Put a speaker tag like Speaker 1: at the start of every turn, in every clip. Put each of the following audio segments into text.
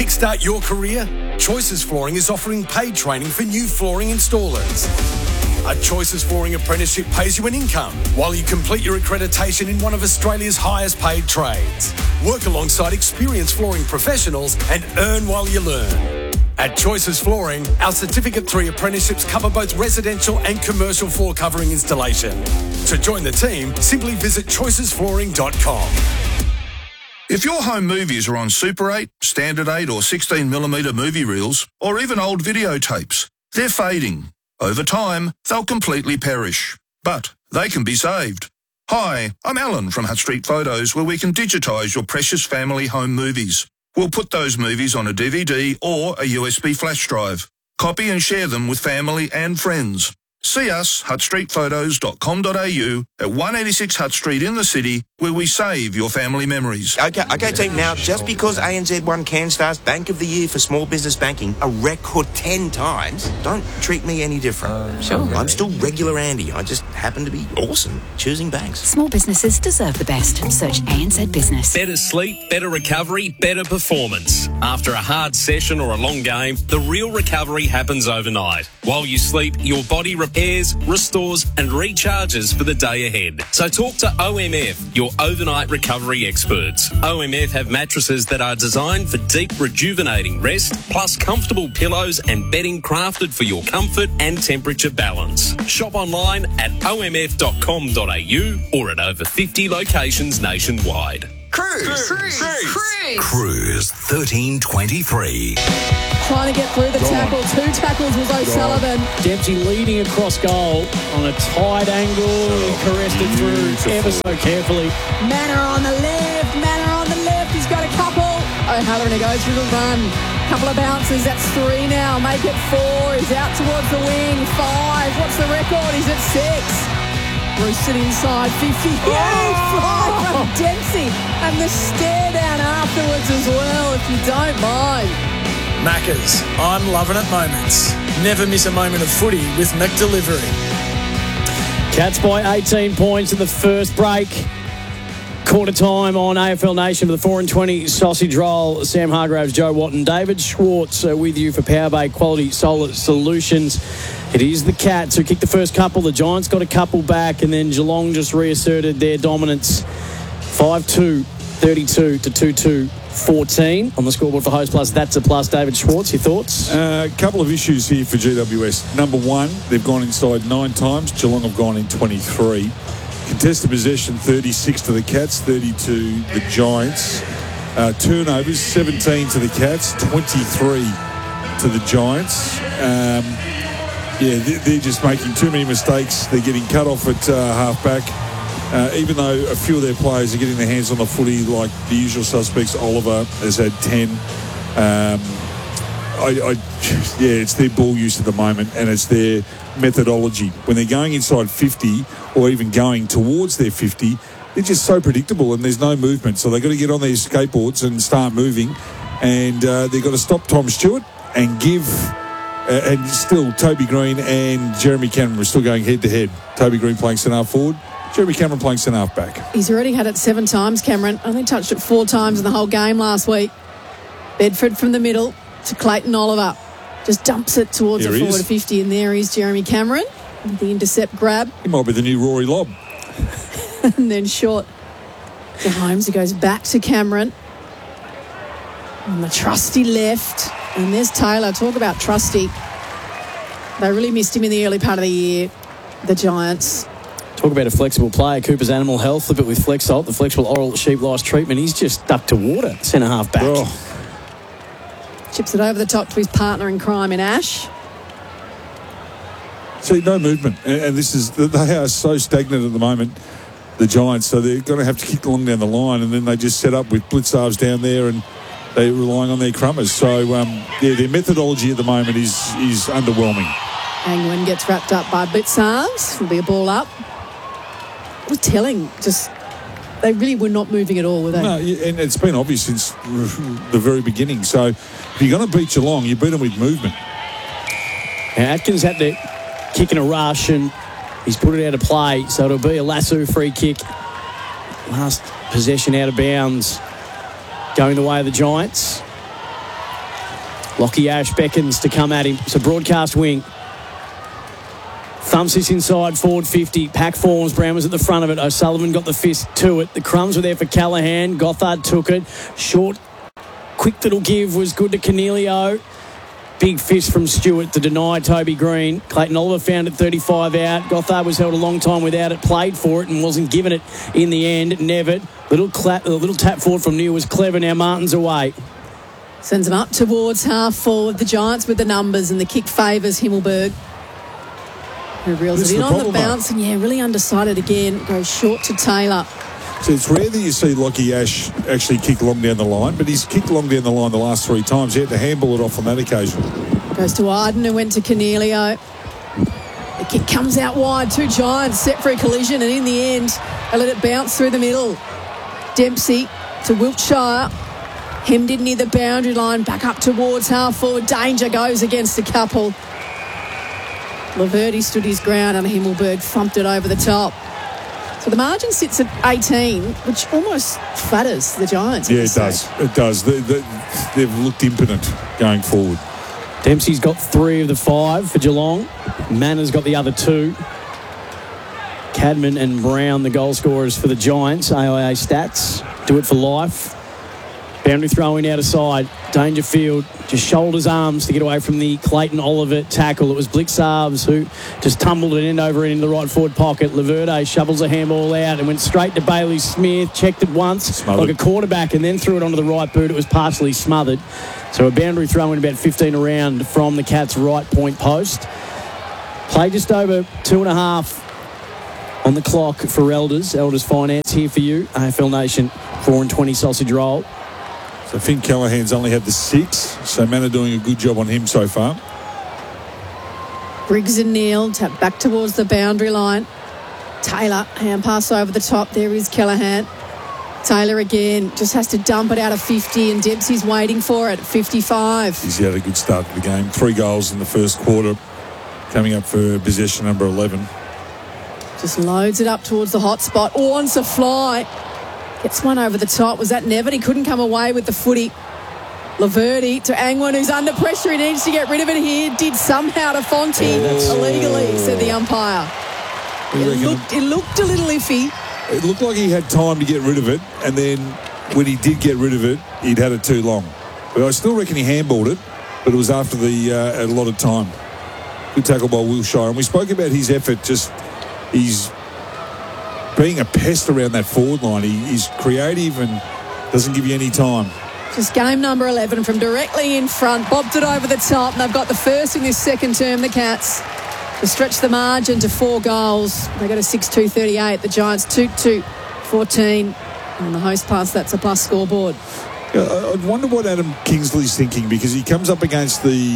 Speaker 1: kickstart your career? Choices Flooring is offering paid training for new flooring installers. A Choices Flooring apprenticeship pays you an income while you complete your accreditation in one of Australia's highest paid trades. Work alongside experienced flooring professionals and earn while you learn. At Choices Flooring, our Certificate 3 apprenticeships cover both residential and commercial floor covering installation. To join the team, simply visit choicesflooring.com.
Speaker 2: If your home movies are on Super 8, Standard 8 or 16mm movie reels, or even old videotapes, they're fading. Over time, they'll completely perish. But they can be saved. Hi, I'm Alan from Hutt Street Photos, where we can digitise your precious family home movies. We'll put those movies on a DVD or a USB flash drive. Copy and share them with family and friends. See us, huttstreetphotos.com.au at 186 Hutt Street in the city, where we save your family memories.
Speaker 3: Okay, team. Now, just because ANZ won CanStar's Bank of the Year for small business banking a record 10 times, don't treat me any different.
Speaker 4: Sure.
Speaker 3: I'm still regular Andy. I just happen to be awesome choosing banks.
Speaker 4: Small businesses deserve the best. Search ANZ Business.
Speaker 5: Better sleep, better recovery, better performance. After a hard session or a long game, the real recovery happens overnight. While you sleep, your body repairs, restores and recharges for the day ahead. So talk to OMF, your overnight recovery experts. OMF have mattresses that are designed for deep rejuvenating rest, plus comfortable pillows and bedding crafted for your comfort and temperature balance. Shop online at omf.com.au or at over 50 locations nationwide.
Speaker 6: Cruise 1323.
Speaker 7: Trying to get through the tackle. 2 tackles was O'Sullivan.
Speaker 8: Dempsey leading across goal on a tight angle. He caressed it through ever so carefully.
Speaker 7: Manor on the left. He's got a couple. O'Halloran goes through the run. Couple of bounces. That's 3 now. Make it 4. He's out towards the wing. 5. What's the record? He's at 6. Roosted inside 50. Huge fly from Dempsey. And the stare down afterwards as well, if you don't mind.
Speaker 9: Maccas, I'm loving it moments. Never miss a moment of footy with McDelivery.
Speaker 8: Cats by 18 points in the first break. Quarter time on AFL Nation for the 4 and 20 sausage roll. Sam Hargraves, Joe Watton, David Schwartz with you for Powerbay Quality Solar Solutions. It is the Cats who kicked the first couple. The Giants got a couple back, and then Geelong just reasserted their dominance. 5-2, 32 to 2-2, 14 on the scoreboard for Host Plus. That's a plus. David Schwartz, your thoughts?
Speaker 10: A couple of issues here for GWS. Number one, they've gone inside 9 times. Geelong have gone in 23. Contested possession, 36 to the Cats, 30 to the Giants. Turnovers, 17 to the Cats, 23 to the Giants. They're just making too many mistakes. They're getting cut off at half-back. Even though a few of their players are getting their hands on the footy, like the usual suspects, Oliver has had 10. It's their ball use at the moment, and it's their methodology. When they're going inside 50 or even going towards their 50, they're just so predictable and there's no movement. So they've got to get on their skateboards and start moving. And they've got to stop Tom Stewart and give... and still, Toby Green and Jeremy Cameron are still going head-to-head. Toby Green playing centre forward, Jeremy Cameron playing centre half back.
Speaker 7: He's already had it 7 times, Cameron. Only touched it 4 times in the whole game last week. Bedford from the middle to Clayton Oliver. Just dumps it towards the forward 50, and there is Jeremy Cameron. The intercept grab.
Speaker 10: He might be the new Rory Lobb.
Speaker 7: And then short to Holmes, who goes back to Cameron. On the trusty left. And there's Taylor. Talk about trusty. They really missed him in the early part of the year, the Giants.
Speaker 8: Talk about a flexible player. Cooper's Animal Health, flip it with Flexalt, the flexible oral sheep lice treatment. He's just stuck to water, centre half back.
Speaker 10: Oh.
Speaker 7: Chips it over the top to his partner in crime in Ash.
Speaker 10: See, no movement. And this is, they are so stagnant at the moment, the Giants. So they're going to have to kick along down the line, and then they just set up with blitzarves down there, and they're relying on their crummers. So, their methodology at the moment is underwhelming.
Speaker 7: Angwin gets wrapped up by blitzarves. Will be a ball up. It was telling. Just, they really were not moving at all, were they?
Speaker 10: No, and it's been obvious since the very beginning. So, if you're going to beat Geelong, you beat them with movement.
Speaker 8: Now, Atkins had to kick in a rush, and he's put it out of play. So it'll be a lasso free kick. Last possession out of bounds, going the way of the Giants. Lockie Ash beckons to come at him. It's a broadcast wing. Thumps this inside, forward 50. Pack forms. Brown was at the front of it. O'Sullivan got the fist to it. The crumbs were there for Callaghan. Gothard took it. Short, quick little give was good to Cornelio. Big fist from Stewart to deny Toby Green. Clayton Oliver found it 35 out. Gothard was held a long time without it. Played for it and wasn't given it in the end. Nevitt. Little tap forward from Neal was clever. Now Martin's away.
Speaker 7: Sends them up towards half forward. The Giants with the numbers, and the kick favours Himmelberg, who reels it in on the bounce, and really undecided again. Goes short to Taylor.
Speaker 10: So it's rare that you see Lockie Ash actually kick long down the line, but he's kicked long down the line the last 3 times. He had to handball it off on that occasion.
Speaker 7: Goes to Arden, who went to Cornelio. The kick comes out wide. 2 Giants set for a collision, and in the end, they let it bounce through the middle. Dempsey to Wiltshire. Hemmed in near the boundary line, back up towards half forward. Danger goes against a couple. Laverty stood his ground and Himmelberg thumped it over the top. So the margin sits at 18, which almost flatters the Giants.
Speaker 10: Yeah, it does. It does. They've looked impotent going forward.
Speaker 8: Dempsey's got 3 of the 5 for Geelong. Mannor's got the other 2. Cadman and Brown, the goal scorers for the Giants. AIA stats do it for life. Boundary throwing out aside. Dangerfield just shoulders arms to get away from the Clayton Oliver tackle. It was Blixarves who just tumbled it end over into the right forward pocket. Laverde shovels a handball out and went straight to Bailey Smith. Checked it once like a quarterback and then threw it onto the right boot. It was partially smothered. So a boundary throw in about 15 around from the Cats' right point post. Play just over 2.5 on the clock for Elders. Elders Finance here for you. AFL Nation 4 and 20 sausage roll.
Speaker 10: So Finn Callahan's only had the 6, so Manor doing a good job on him so far.
Speaker 7: Briggs and Neal tap back towards the boundary line. Taylor, hand pass over the top. There is Callaghan. Taylor again just has to dump it out of 50, and Dempsey's waiting for it at 55.
Speaker 10: He's had a good start to the game. 3 goals in the first quarter, coming up for possession number 11.
Speaker 7: Just loads it up towards the hot spot. Oh, wants a fly. Gets one over the top. Was that Nevitt? He couldn't come away with the footy. Laverty to Angwin, who's under pressure. He needs to get rid of it here. Did somehow to Fonte illegally, said the umpire. It looked a little iffy.
Speaker 10: It looked like he had time to get rid of it, and then when he did get rid of it, he'd had it too long. But I still reckon he handballed it, but it was after the a lot of time. Good tackle by Wiltshire. And we spoke about his effort, he's being a pest around that forward line. He's creative and doesn't give you any time.
Speaker 7: Just game number 11 from directly in front. Bobbed it over the top, and they've got the first in this second term, the Cats, to stretch the margin to 4 goals. They got a 6-2-38. The Giants 2-2-14. And the host pass, that's a plus scoreboard.
Speaker 10: I wonder what Adam Kingsley's thinking, because he comes up against the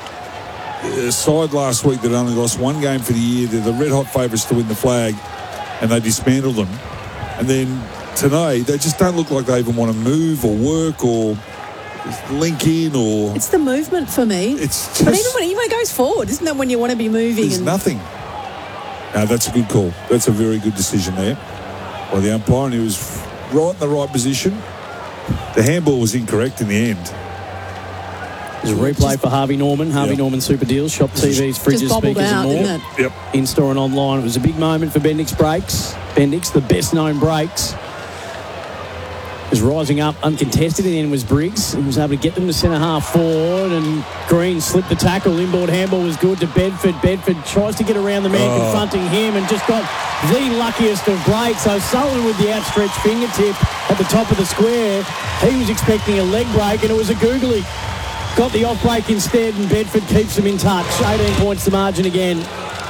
Speaker 10: side last week that only lost 1 game for the year. They're the red-hot favourites to win the flag, and they dismantled them. And then today, they just don't look like they even want to move or work or link in or...
Speaker 7: It's the movement for me.
Speaker 10: It's just...
Speaker 7: But even when he goes forward, isn't that when you want to be moving?
Speaker 10: There's nothing. No, that's a good call. That's a very good decision there by the umpire, and he was right in the right position. The handball was incorrect in the end.
Speaker 8: There's a replay for Harvey Norman. Harvey Norman Super Deals. Shop TVs, fridges, speakers and more.
Speaker 10: Yep.
Speaker 8: In-store and online. It was a big moment for Bendix Brakes. Bendix, the best-known brakes, was rising up uncontested. In the end was Briggs. He was able to get them to centre-half forward, and Green slipped the tackle. Inboard handball was good to Bedford. Bedford tries to get around the man confronting him and just got the luckiest of breaks. O'Sullivan with the outstretched fingertip at the top of the square. He was expecting a leg break, and it was a googly. Got the off break instead, and Bedford keeps them in touch. 18 points to margin again.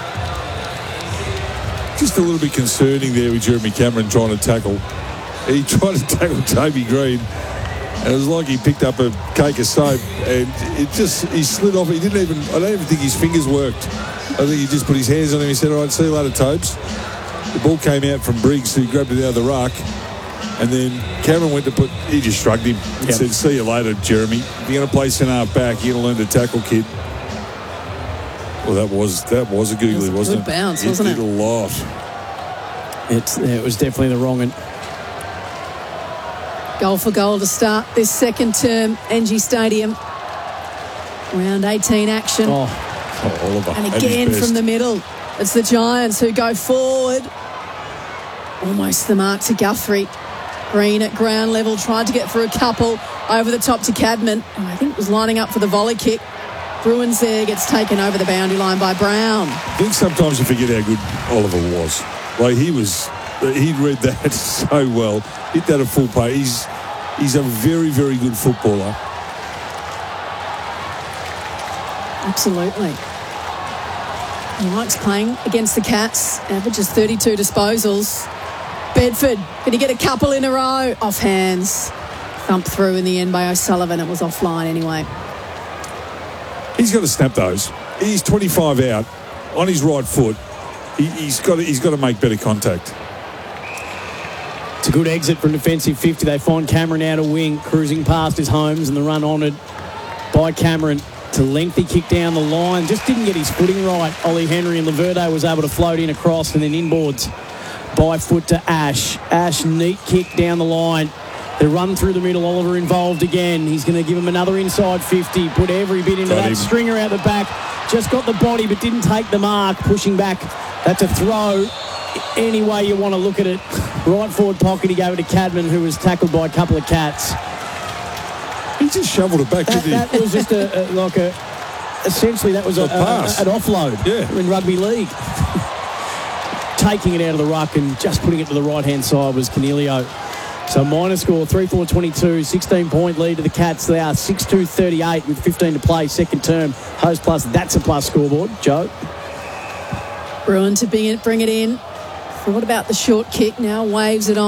Speaker 10: Just a little bit concerning there with Jeremy Cameron trying to tackle. He tried to tackle Toby Green, and it was like he picked up a cake of soap, and he slid off. I don't even think his fingers worked. I think he just put his hands on him. He said, all right, see you later, Tobes. The ball came out from Briggs, who grabbed it out of the ruck, and then Cameron went to he just shrugged him and said, see you later, Jeremy. If you're going to play centre-half back, you're going to learn to tackle, kid. Well, that was a googly, wasn't it?
Speaker 7: Good bounce, wasn't it?
Speaker 10: It did a lot.
Speaker 8: It was definitely the wrong one.
Speaker 7: Goal for goal to start this second term, NG Stadium. Round 18 action.
Speaker 10: Oliver.
Speaker 7: And again from the middle. It's the Giants who go forward. Almost the mark to Guthrie. Green at ground level, tried to get for a couple. Over the top to Cadman, who I think was lining up for the volley kick. Bruins there, gets taken over the boundary line by Brown.
Speaker 10: I think sometimes you forget how good Oliver was. Like, he read that so well. Hit that at full pace. He's a very, very good footballer.
Speaker 7: Absolutely. He likes playing against the Cats. Averages 32 disposals. Bedford, can he get a couple in a row? Off hands. Thumped through in the end by O'Sullivan. It was offline anyway.
Speaker 10: He's got to snap those. He's 25 out on his right foot. He's got to make better contact.
Speaker 8: It's a good exit from defensive 50. They find Cameron out of wing, cruising past his Holmes, and the run honoured by Cameron. It's a lengthy kick down the line. Just didn't get his footing right. Ollie Henry and Laverde was able to float in across and then inboards by foot to Ash. Ash, neat kick down the line. They run through the middle. Oliver involved again. He's going to give him another inside 50. Put every bit into that. Stringer out the back. Just got the body but didn't take the mark. Pushing back. That's a throw. Any way you want to look at it. Right forward pocket. He gave it to Cadman, who was tackled by a couple of Cats.
Speaker 10: He just shoveled it back, didn't he?
Speaker 8: That was just essentially that was an offload in rugby league. Taking it out of the ruck and just putting it to the right-hand side was Cornelio. So minor score, 3-4-22, 16-point lead to the Cats. They are 6-2-38 with 15 to play, second term. Host plus, that's a plus scoreboard. Joe?
Speaker 7: Bruin to bring it in. Thought about the short kick, now waves it on.